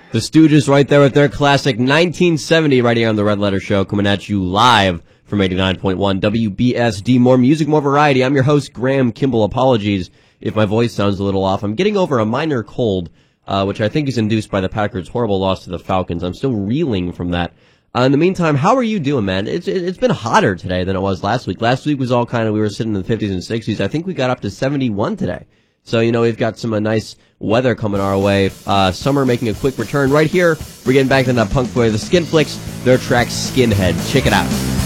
The Stooges right there with their classic 1970 right here on the Red Letter Show, coming at you live from 89.1 WBSD. More music, more variety. I'm your host, Graham Kimball. Apologies if my voice sounds a little off. I'm getting over a minor cold, which I think is induced by the Packers' horrible loss to the Falcons. I'm still reeling from that. In the meantime, how are you doing, man? It's been hotter today than it was last week. Last week was all we were sitting in the 50s and 60s. I think we got up to 71 today. So, we've got some nice weather coming our way. Summer making a quick return right here. We're getting back to that punk boy, the Skinflicks, their track Skinhead. Check it out.